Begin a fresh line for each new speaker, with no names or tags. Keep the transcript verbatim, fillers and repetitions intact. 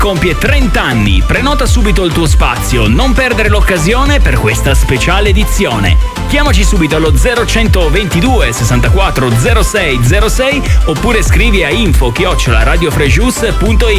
compie trenta anni. Prenota subito il tuo spazio, non perdere l'occasione per questa speciale edizione. Chiamaci subito allo zero centoventidue sessantaquattro zero sei zero sei oppure scrivi a info chiocciola radiofregius punto it.